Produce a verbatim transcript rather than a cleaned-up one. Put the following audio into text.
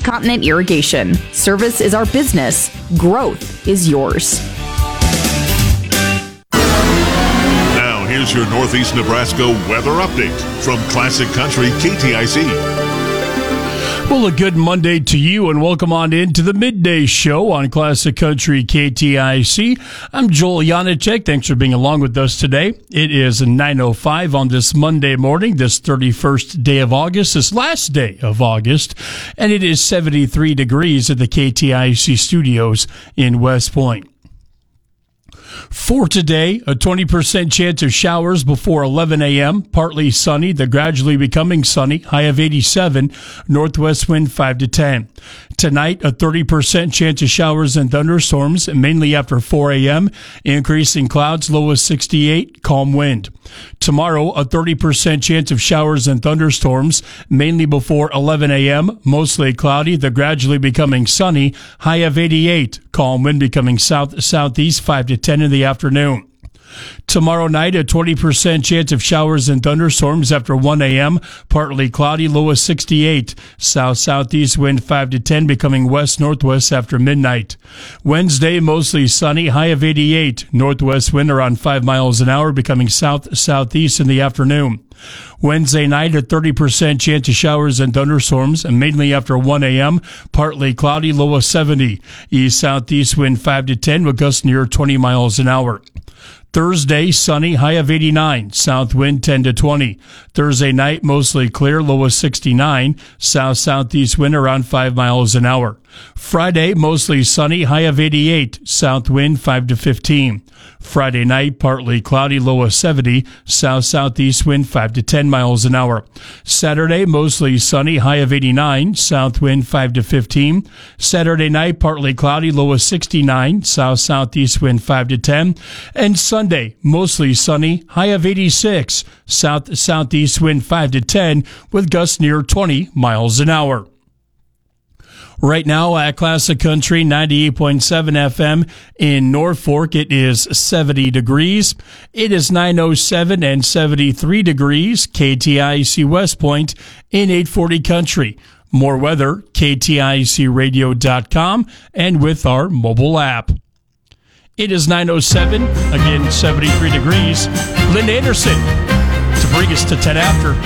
Mid-Continent Irrigation. Service is our business. Growth is yours. Now, here's your Northeast Nebraska weather update from Classic Country K T I C. Well, a good Monday to you, and welcome on into the Midday Show on Classic Country K T I C. I'm Joel Janacek. Thanks for being along with us today. It is nine oh five on this Monday morning, this thirty-first day of August, this last day of August, and it is seventy-three degrees at the K T I C studios in West Point. For today, a twenty percent chance of showers before eleven a.m., partly sunny, then gradually becoming sunny, high of eighty-seven, northwest wind five to ten. Tonight, a thirty percent chance of showers and thunderstorms, mainly after four a.m., increasing clouds, low of sixty-eight, calm wind. Tomorrow, a thirty percent chance of showers and thunderstorms, mainly before eleven a.m., mostly cloudy, then gradually becoming sunny, high of eighty-eight, calm wind becoming south-southeast five to ten in the afternoon. Tomorrow night, a twenty percent chance of showers and thunderstorms after one a.m., partly cloudy, low of sixty-eight, south-southeast wind five to ten, becoming west-northwest after midnight. Wednesday, mostly sunny, high of eighty-eight, northwest wind around five miles an hour, becoming south-southeast in the afternoon. Wednesday night, a thirty percent chance of showers and thunderstorms, mainly after one a.m., partly cloudy, low of seventy, east-southeast wind five to ten, with gusts near twenty miles an hour. Thursday, sunny, high of eighty-nine, south wind ten to twenty. Thursday night, mostly clear, low of sixty-nine, south-southeast wind around five miles an hour. Friday, mostly sunny, high of eighty-eight, south wind five to fifteen. Friday night, partly cloudy, low of seventy, south-southeast wind five to ten miles an hour. Saturday, mostly sunny, high of eighty-nine, south wind five to fifteen. Saturday night, partly cloudy, low of sixty-nine, south-southeast wind five to ten. And Sunday, mostly sunny, high of eighty-six, south-southeast wind five to ten, with gusts near twenty miles an hour. Right now at Classic Country ninety-eight point seven F M in Norfolk, it is seventy degrees. It is nine oh seven and seventy-three degrees, K T I C West Point in eight forty Country. More weather, K T I C radio dot com, and with our mobile app. It is nine oh seven, again seventy-three degrees. Lynn Anderson to bring us to ten after.